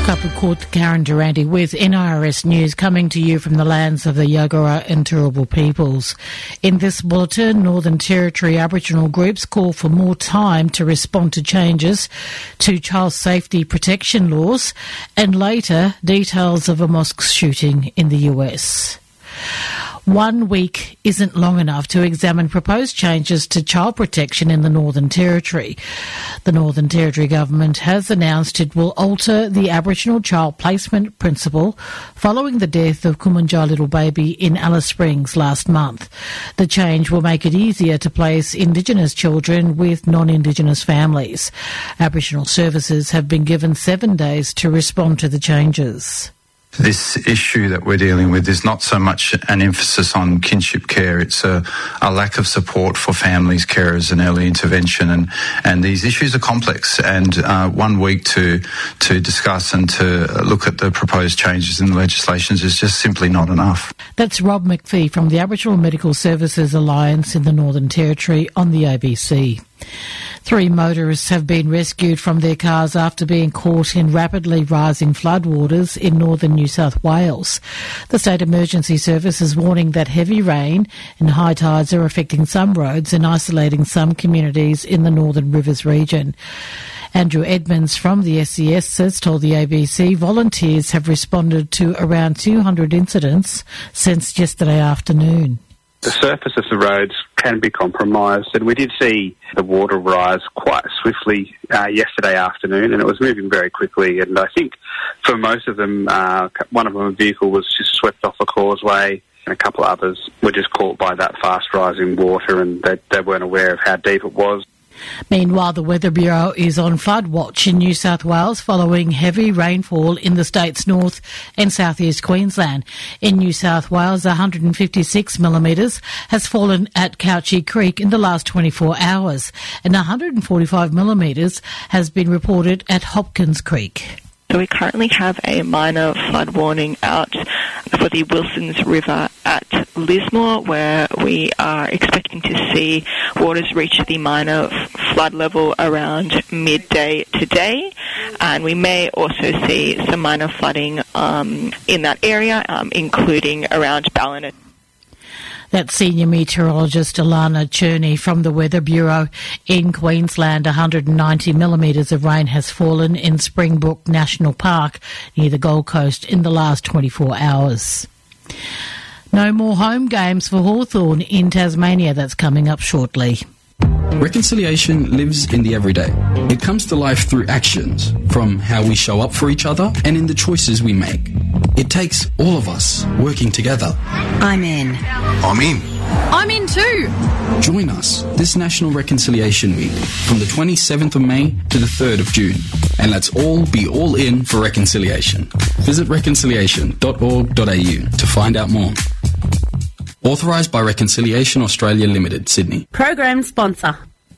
Court Karen Durante with NIRS News, coming to you from the lands of the Yagara and Turrbal peoples. In this bulletin, Northern Territory Aboriginal groups call for more time to respond to changes to child safety protection laws, and later, details of a mosque shooting in the US. 1 week isn't long enough to examine proposed changes to child protection in the Northern Territory. The Northern Territory government has announced it will alter the Aboriginal child placement principle following the death of Kumanjaa Little Baby in Alice Springs last month. The change will make it easier to place Indigenous children with non-Indigenous families. Aboriginal services have been given 7 days to respond to the changes. This issue that we're dealing with is not so much an emphasis on kinship care. It's a lack of support for families, carers and early intervention. And these issues are complex. And 1 week to discuss and to look at the proposed changes in the legislations is just simply not enough. That's Rob McPhee from the Aboriginal Medical Services Alliance in the Northern Territory on the ABC. 3 motorists have been rescued from their cars after being caught in rapidly rising floodwaters in northern New South Wales. The State Emergency Service is warning that heavy rain and high tides are affecting some roads and isolating some communities in the Northern Rivers region. Andrew Edmonds from the SES has told the ABC volunteers have responded to around 200 incidents since yesterday afternoon. The surface of the roads can be compromised, and we did see the water rise quite swiftly yesterday afternoon, and it was moving very quickly. And I think for most of them, one of them, a vehicle was just swept off a causeway, and a couple of others were just caught by that fast rising water, and they weren't aware of how deep it was. Meanwhile, the Weather Bureau is on flood watch in New South Wales following heavy rainfall in the state's north and southeast Queensland. In New South Wales, 156 millimetres has fallen at Couchy Creek in the last 24 hours, and 145 millimetres has been reported at Hopkins Creek. So we currently have a minor flood warning out for the Wilsons River at Lismore, where we are expecting to see waters reach the minor flood level around midday today. And we may also see some minor flooding in that area, including around Ballina. That's senior meteorologist Alana Cherney from the Weather Bureau. In Queensland, 190 millimetres of rain has fallen in Springbrook National Park near the Gold Coast in the last 24 hours. No more home games for Hawthorn in Tasmania. That's coming up shortly. Reconciliation lives in the everyday. It comes to life through actions, from how we show up for each other and in the choices we make. It takes all of us working together. I'm in. I'm in. I'm in too. Join us this National Reconciliation Week from the 27th of May to the 3rd of June. And let's all be all in for reconciliation. Visit reconciliation.org.au to find out more. Authorised by Reconciliation Australia Limited, Sydney. Program sponsor.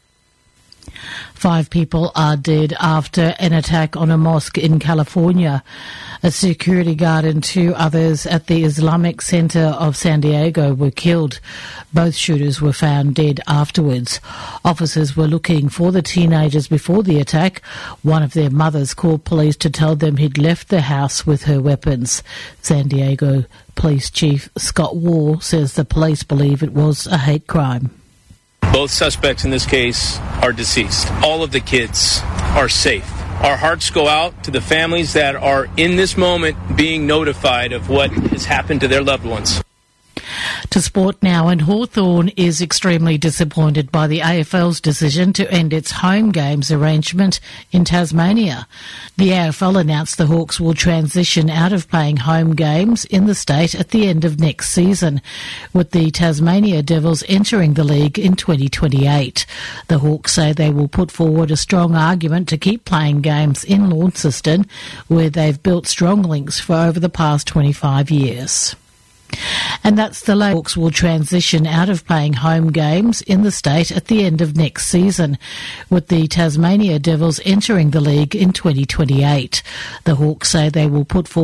5 people are dead after an attack on a mosque in California. A security guard and 2 others at the Islamic Center of San Diego were killed. Both shooters were found dead afterwards. Officers were looking for the teenagers before the attack. One of their mothers called police to tell them he'd left the house with her weapons. San Diego Police Chief Scott Wall says the police believe it was a hate crime. Both suspects in this case are deceased. All of the kids are safe. Our hearts go out to the families that are in this moment being notified of what has happened to their loved ones. To sport now, and Hawthorn is extremely disappointed by the AFL's decision to end its home games arrangement in Tasmania. The AFL announced the Hawks will transition out of playing home games in the state at the end of next season, with the Tasmania Devils entering the league in 2028. The Hawks say they will put forward a strong argument to keep playing games in Launceston, where they've built strong links for over the past 25 years. And that's the Hawks will transition out of playing home games in the state at the end of next season, with the Tasmania Devils entering the league in 2028. The Hawks say they will put forward